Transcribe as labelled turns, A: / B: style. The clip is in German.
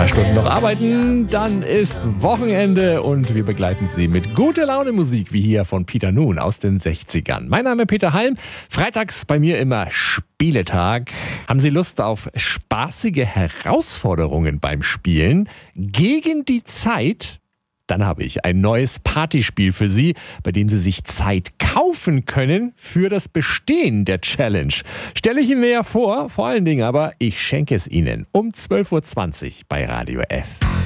A: paar Stunden noch arbeiten, dann ist Wochenende und wir begleiten Sie mit gute Laune Musik, wie hier von Peter Noon aus den 60ern. Mein Name ist Peter Halm, freitags bei mir immer Spieletag. Haben Sie Lust auf spaßige Herausforderungen beim Spielen? Gegen die Zeit? Dann habe ich ein neues Partyspiel für Sie, bei dem Sie sich Zeit kaufen können für das Bestehen der Challenge. Stelle ich Ihnen näher vor allen Dingen aber, ich schenke es Ihnen um 12.20 Uhr bei Radio F.